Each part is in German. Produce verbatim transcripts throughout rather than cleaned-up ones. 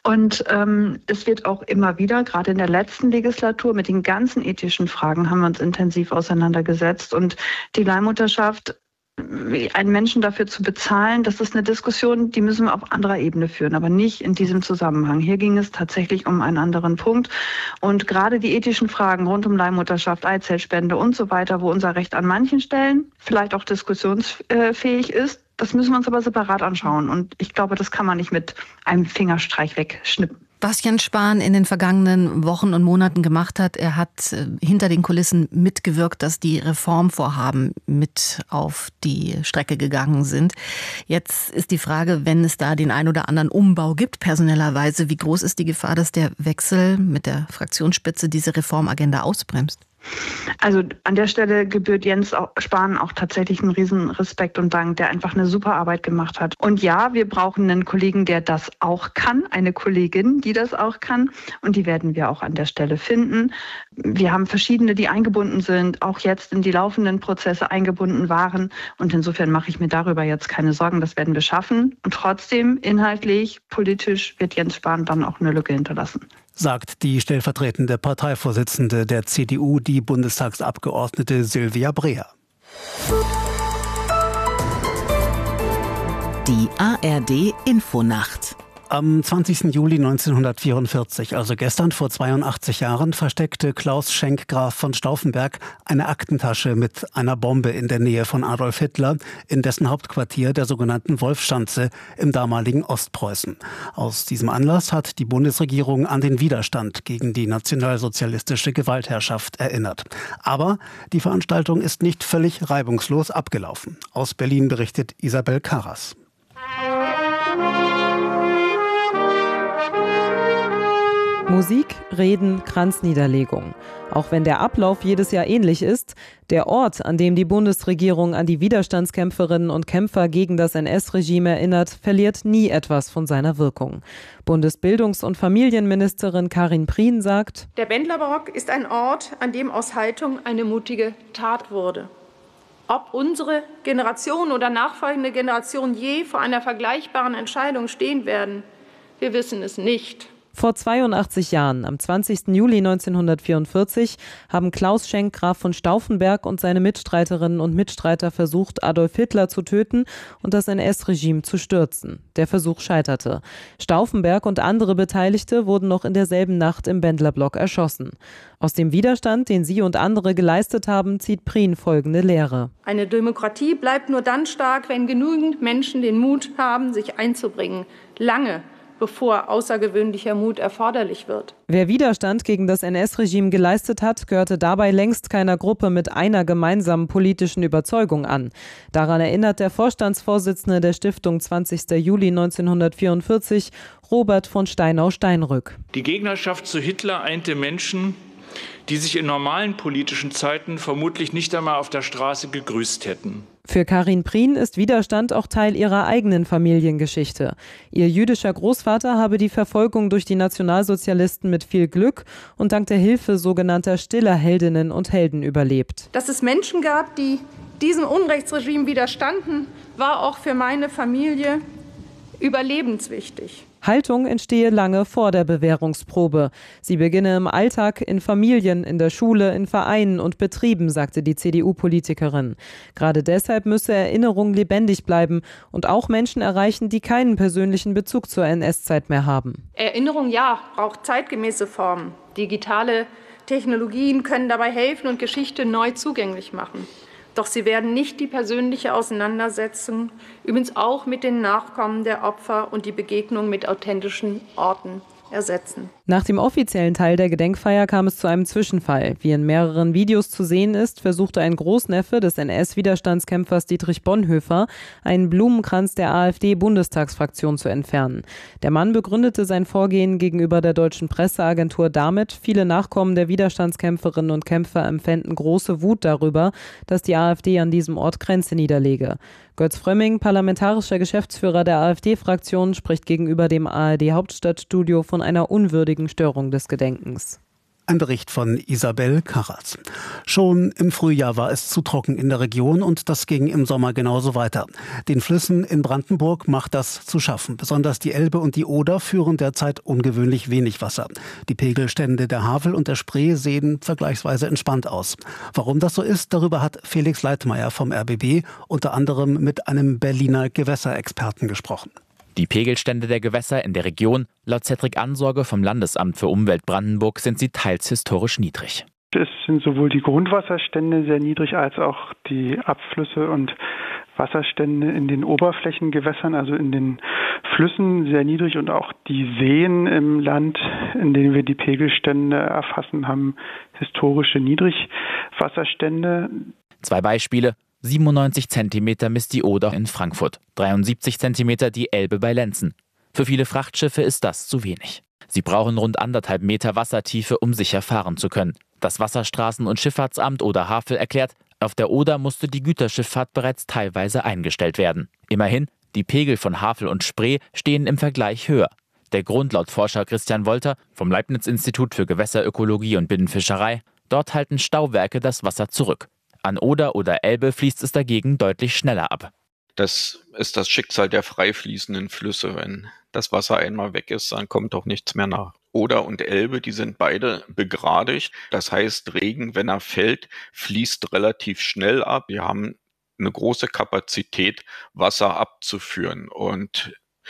Und ähm, es wird auch immer wieder, gerade in der letzten Legislatur, mit den ganzen ethischen Fragen haben wir uns intensiv auseinandergesetzt. Und die Leihmutterschaft, einen Menschen dafür zu bezahlen, das ist eine Diskussion, die müssen wir auf anderer Ebene führen, aber nicht in diesem Zusammenhang. Hier ging es tatsächlich um einen anderen Punkt. Und gerade die ethischen Fragen rund um Leihmutterschaft, Eizellspende und so weiter, wo unser Recht an manchen Stellen vielleicht auch diskussionsfähig ist, das müssen wir uns aber separat anschauen. Und ich glaube, das kann man nicht mit einem Fingerstreich wegschnippen. Was Jens Spahn in den vergangenen Wochen und Monaten gemacht hat, er hat hinter den Kulissen mitgewirkt, dass die Reformvorhaben mit auf die Strecke gegangen sind. Jetzt ist die Frage, wenn es da den ein oder anderen Umbau gibt, personellerweise, wie groß ist die Gefahr, dass der Wechsel mit der Fraktionsspitze diese Reformagenda ausbremst? Also an der Stelle gebührt Jens Spahn auch tatsächlich einen riesen Respekt und Dank, der einfach eine super Arbeit gemacht hat. Und ja, wir brauchen einen Kollegen, der das auch kann, eine Kollegin, die das auch kann. Und die werden wir auch an der Stelle finden. Wir haben verschiedene, die eingebunden sind, auch jetzt in die laufenden Prozesse eingebunden waren. Und insofern mache ich mir darüber jetzt keine Sorgen, das werden wir schaffen. Und trotzdem, inhaltlich, politisch wird Jens Spahn dann auch eine Lücke hinterlassen. Sagt die stellvertretende Parteivorsitzende der C D U, die Bundestagsabgeordnete Sylvia Breher. Die A R D Infonacht. Am zwanzigsten Juli neunzehnhundertvierundvierzig, also gestern vor zweiundachtzig Jahren, versteckte Klaus Schenk Graf von Stauffenberg eine Aktentasche mit einer Bombe in der Nähe von Adolf Hitler in dessen Hauptquartier der sogenannten Wolfschanze im damaligen Ostpreußen. Aus diesem Anlass hat die Bundesregierung an den Widerstand gegen die nationalsozialistische Gewaltherrschaft erinnert. Aber die Veranstaltung ist nicht völlig reibungslos abgelaufen. Aus Berlin berichtet Isabel Karras. Musik, Reden, Kranzniederlegung. Auch wenn der Ablauf jedes Jahr ähnlich ist, der Ort, an dem die Bundesregierung an die Widerstandskämpferinnen und Kämpfer gegen das N S-Regime erinnert, verliert nie etwas von seiner Wirkung. Bundesbildungs- und Familienministerin Karin Prien sagt: Der Bendlerbarock ist ein Ort, an dem aus Haltung eine mutige Tat wurde. Ob unsere Generation oder nachfolgende Generation je vor einer vergleichbaren Entscheidung stehen werden, wir wissen es nicht. Vor zweiundachtzig Jahren, am zwanzigsten Juli neunzehnhundertvierundvierzig, haben Klaus Schenk Graf von Stauffenberg und seine Mitstreiterinnen und Mitstreiter versucht, Adolf Hitler zu töten und das N S-Regime zu stürzen. Der Versuch scheiterte. Stauffenberg und andere Beteiligte wurden noch in derselben Nacht im Bendlerblock erschossen. Aus dem Widerstand, den sie und andere geleistet haben, zieht Prien folgende Lehre. Eine Demokratie bleibt nur dann stark, wenn genügend Menschen den Mut haben, sich einzubringen. Lange bevor außergewöhnlicher Mut erforderlich wird. Wer Widerstand gegen das N S-Regime geleistet hat, gehörte dabei längst keiner Gruppe mit einer gemeinsamen politischen Überzeugung an. Daran erinnert der Vorstandsvorsitzende der Stiftung zwanzigsten Juli neunzehnhundertvierundvierzig, Robert von Steinau-Steinrück. Die Gegnerschaft zu Hitler einte Menschen, die sich in normalen politischen Zeiten vermutlich nicht einmal auf der Straße gegrüßt hätten. Für Karin Prien ist Widerstand auch Teil ihrer eigenen Familiengeschichte. Ihr jüdischer Großvater habe die Verfolgung durch die Nationalsozialisten mit viel Glück und dank der Hilfe sogenannter stiller Heldinnen und Helden überlebt. Dass es Menschen gab, die diesem Unrechtsregime widerstanden, war auch für meine Familie überlebenswichtig. Haltung entstehe lange vor der Bewährungsprobe. Sie beginne im Alltag, in Familien, in der Schule, in Vereinen und Betrieben, sagte die C D U-Politikerin. Gerade deshalb müsse Erinnerung lebendig bleiben und auch Menschen erreichen, die keinen persönlichen Bezug zur N S-Zeit mehr haben. Erinnerung, ja, braucht zeitgemäße Formen. Digitale Technologien können dabei helfen und Geschichte neu zugänglich machen. Doch sie werden nicht die persönliche Auseinandersetzung, übrigens auch mit den Nachkommen der Opfer und die Begegnung mit authentischen Orten ersetzen. Nach dem offiziellen Teil der Gedenkfeier kam es zu einem Zwischenfall. Wie in mehreren Videos zu sehen ist, versuchte ein Großneffe des N S-Widerstandskämpfers Dietrich Bonhoeffer, einen Blumenkranz der AfD-Bundestagsfraktion zu entfernen. Der Mann begründete sein Vorgehen gegenüber der deutschen Presseagentur damit, viele Nachkommen der Widerstandskämpferinnen und Kämpfer empfänden große Wut darüber, dass die AfD an diesem Ort Grenze niederlege. Götz Frömming, parlamentarischer Geschäftsführer der AfD-Fraktion, spricht gegenüber dem A R D-Hauptstadtstudio von einer unwürdigen Störung des Gedenkens. Ein Bericht von Isabel Karas. Schon im Frühjahr war es zu trocken in der Region und das ging im Sommer genauso weiter. Den Flüssen in Brandenburg macht das zu schaffen. Besonders die Elbe und die Oder führen derzeit ungewöhnlich wenig Wasser. Die Pegelstände der Havel und der Spree sehen vergleichsweise entspannt aus. Warum das so ist, darüber hat Felix Leitmayr vom R B B unter anderem mit einem Berliner Gewässerexperten gesprochen. Die Pegelstände der Gewässer in der Region, laut Cedric Ansorge vom Landesamt für Umwelt Brandenburg, sind sie teils historisch niedrig. Es sind sowohl die Grundwasserstände sehr niedrig als auch die Abflüsse und Wasserstände in den Oberflächengewässern, also in den Flüssen, sehr niedrig, und auch die Seen im Land, in denen wir die Pegelstände erfassen, haben historische Niedrigwasserstände. Zwei Beispiele. siebenundneunzig Zentimeter misst die Oder in Frankfurt, dreiundsiebzig Zentimeter die Elbe bei Lenzen. Für viele Frachtschiffe ist das zu wenig. Sie brauchen rund anderthalb Meter Wassertiefe, um sicher fahren zu können. Das Wasserstraßen- und Schifffahrtsamt Oder Havel erklärt, auf der Oder musste die Güterschifffahrt bereits teilweise eingestellt werden. Immerhin, die Pegel von Havel und Spree stehen im Vergleich höher. Der Grund laut Forscher Christian Wolter vom Leibniz-Institut für Gewässerökologie und Binnenfischerei: Dort halten Stauwerke das Wasser zurück. An Oder oder Elbe fließt es dagegen deutlich schneller ab. Das ist das Schicksal der frei fließenden Flüsse. Wenn das Wasser einmal weg ist, dann kommt auch nichts mehr nach. Oder und Elbe, die sind beide begradigt. Das heißt, Regen, wenn er fällt, fließt relativ schnell ab. Wir haben eine große Kapazität, Wasser abzuführen. Und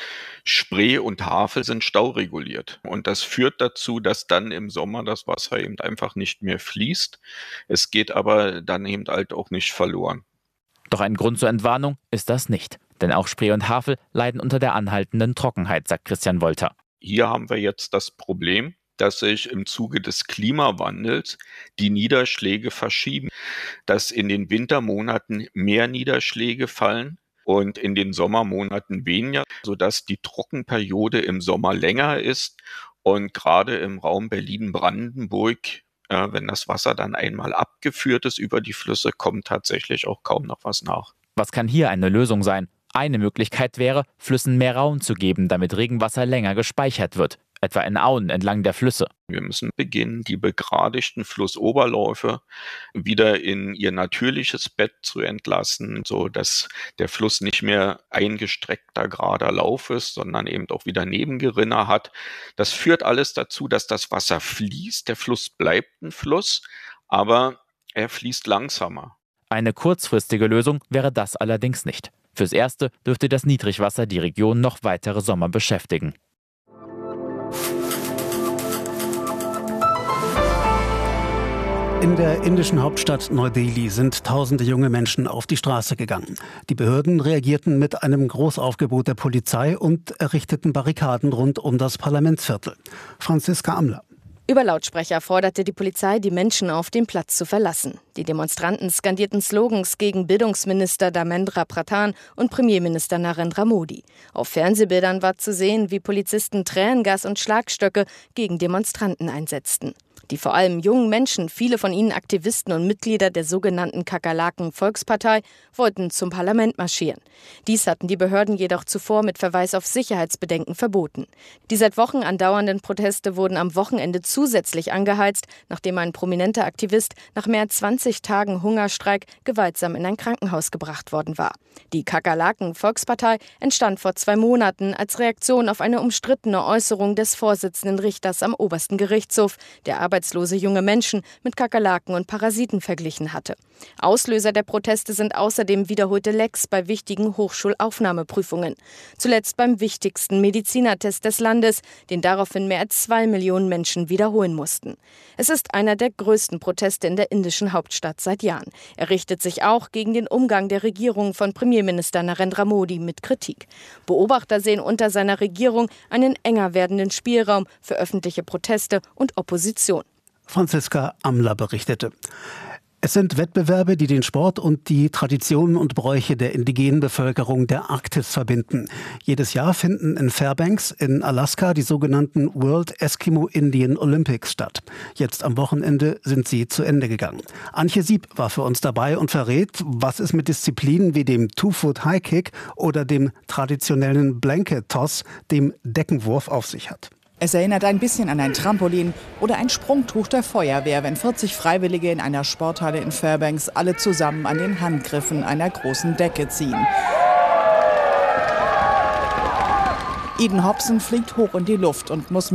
Spree und Havel sind staureguliert. Und das führt dazu, dass dann im Sommer das Wasser eben einfach nicht mehr fließt. Es geht aber dann eben halt auch nicht verloren. Doch ein Grund zur Entwarnung ist das nicht. Denn auch Spree und Havel leiden unter der anhaltenden Trockenheit, sagt Christian Wolter. Hier haben wir jetzt das Problem, dass sich im Zuge des Klimawandels die Niederschläge verschieben. Dass in den Wintermonaten mehr Niederschläge fallen und in den Sommermonaten weniger, sodass die Trockenperiode im Sommer länger ist. Und gerade im Raum Berlin-Brandenburg, äh, wenn das Wasser dann einmal abgeführt ist über die Flüsse, kommt tatsächlich auch kaum noch was nach. Was kann hier eine Lösung sein? Eine Möglichkeit wäre, Flüssen mehr Raum zu geben, damit Regenwasser länger gespeichert wird, etwa in Auen entlang der Flüsse. Wir müssen beginnen, die begradigten Flussoberläufe wieder in ihr natürliches Bett zu entlassen, so dass der Fluss nicht mehr eingestreckter gerader Lauf ist, sondern eben auch wieder Nebengerinne hat. Das führt alles dazu, dass das Wasser fließt. Der Fluss bleibt ein Fluss, aber er fließt langsamer. Eine kurzfristige Lösung wäre das allerdings nicht. Fürs Erste dürfte das Niedrigwasser die Region noch weitere Sommer beschäftigen. In der indischen Hauptstadt Neu-Delhi sind tausende junge Menschen auf die Straße gegangen. Die Behörden reagierten mit einem Großaufgebot der Polizei und errichteten Barrikaden rund um das Parlamentsviertel. Franziska Amler. Über Lautsprecher forderte die Polizei, die Menschen auf den Platz zu verlassen. Die Demonstranten skandierten Slogans gegen Bildungsminister Dharmendra Pradhan und Premierminister Narendra Modi. Auf Fernsehbildern war zu sehen, wie Polizisten Tränengas und Schlagstöcke gegen Demonstranten einsetzten. Die vor allem jungen Menschen, viele von ihnen Aktivisten und Mitglieder der sogenannten Kakerlaken-Volkspartei, wollten zum Parlament marschieren. Dies hatten die Behörden jedoch zuvor mit Verweis auf Sicherheitsbedenken verboten. Die seit Wochen andauernden Proteste wurden am Wochenende zusätzlich angeheizt, nachdem ein prominenter Aktivist nach mehr als zwanzig Tagen Hungerstreik gewaltsam in ein Krankenhaus gebracht worden war. Die Kakerlaken-Volkspartei entstand vor zwei Monaten als Reaktion auf eine umstrittene Äußerung des Vorsitzenden Richters am obersten Gerichtshof, der arbeitslose junge Menschen mit Kakerlaken und Parasiten verglichen hatte. Auslöser der Proteste sind außerdem wiederholte Lecks bei wichtigen Hochschulaufnahmeprüfungen. Zuletzt beim wichtigsten Medizinertest des Landes, den daraufhin mehr als zwei Millionen Menschen wiederholen mussten. Es ist einer der größten Proteste in der indischen Hauptstadt seit Jahren. Er richtet sich auch gegen den Umgang der Regierung von Premierminister Narendra Modi mit Kritik. Beobachter sehen unter seiner Regierung einen enger werdenden Spielraum für öffentliche Proteste und Opposition. Franziska Amler berichtete. Es sind Wettbewerbe, die den Sport und die Traditionen und Bräuche der indigenen Bevölkerung der Arktis verbinden. Jedes Jahr finden in Fairbanks in Alaska die sogenannten World Eskimo Indian Olympics statt. Jetzt am Wochenende sind sie zu Ende gegangen. Antje Sieb war für uns dabei und verrät, was es mit Disziplinen wie dem Two-Foot High Kick oder dem traditionellen Blanket Toss, dem Deckenwurf, auf sich hat. Es erinnert ein bisschen an ein Trampolin oder ein Sprungtuch der Feuerwehr, wenn vierzig Freiwillige in einer Sporthalle in Fairbanks alle zusammen an den Handgriffen einer großen Decke ziehen. Eden Hobson fliegt hoch in die Luft und muss